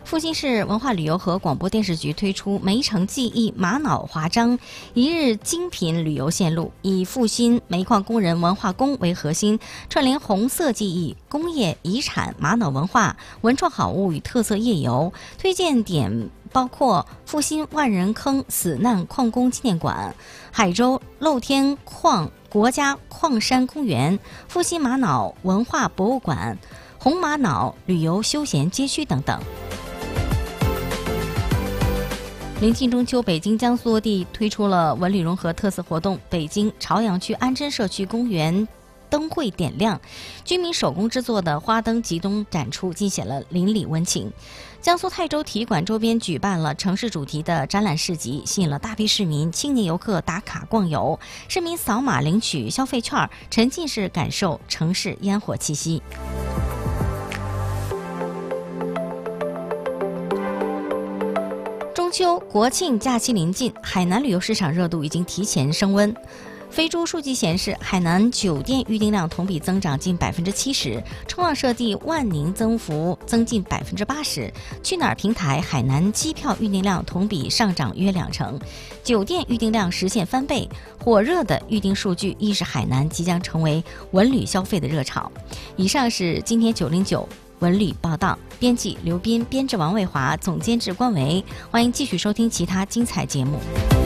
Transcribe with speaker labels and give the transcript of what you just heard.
Speaker 1: 阜新市文化旅游和广播电视局推出梅城记忆玛瑙华章一日精品旅游线路，以阜新煤矿工人文化宫为核心，串联红色记忆、工业遗产、玛瑙文化、文创好物与特色夜游。推荐点包括阜新万人坑死难矿工纪念馆、海州露天矿国家矿山公园、阜新玛瑙文化博物馆、红玛瑙旅游休闲街区等等。临近中秋，北京江苏多地推出了文旅融合特色活动。北京朝阳区安贞社区公园灯会点亮，居民手工制作的花灯集中展出，尽显了邻里温情。江苏泰州体育馆周边举办了城市主题的展览市集，吸引了大批市民、青年游客打卡逛游。市民扫码领取消费券，沉浸式感受城市烟火气息。中秋国庆假期临近，海南旅游市场热度已经提前升温。飞猪数据显示，海南酒店预订量同比增长近70%，冲浪圣地万宁增幅增近80%。去哪儿平台海南机票预订量同比上涨约20%，酒店预订量实现翻倍。火热的预订数据亦是海南即将成为文旅消费的热潮。以上是今天909文旅报道，编辑刘斌，编制王卫华，总监制关维。欢迎继续收听其他精彩节目。